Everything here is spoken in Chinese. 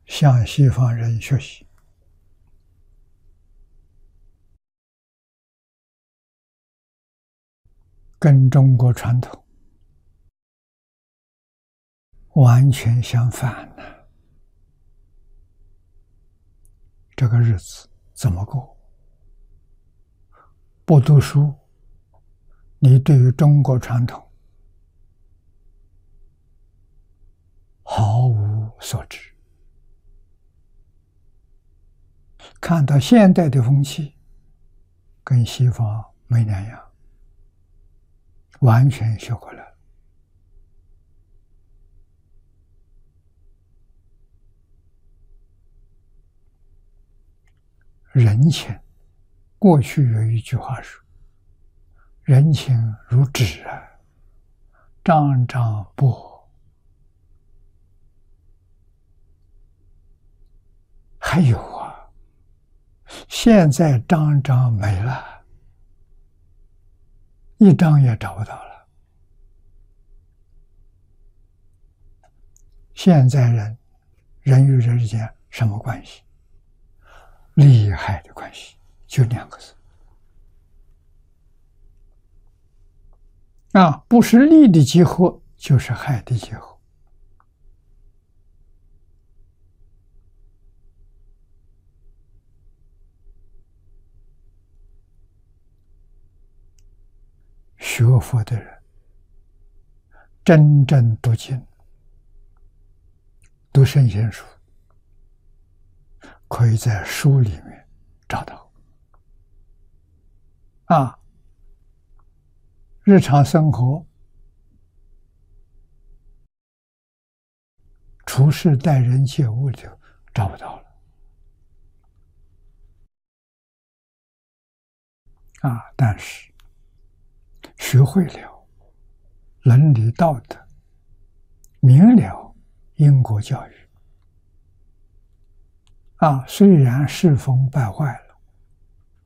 向西方人学习，跟中国传统完全相反呢。这个日子怎么过？不读书，你对于中国传统毫无所知。看到现代的风气，跟西方没两样，完全学过来了。人情，过去有一句话说：“人情如纸啊，张张薄。”还有啊，现在张张没了，一张也找不到了。现在人与人之间什么关系？利害的关系，就两个字啊，不是利的结合，就是害的结合。学佛的人，真正读经、读圣贤书，可以在书里面找到。啊，日常生活、处事待人接物就找不到了。啊，但是学会了伦理道德，明了因果教育，啊，虽然世风败坏了，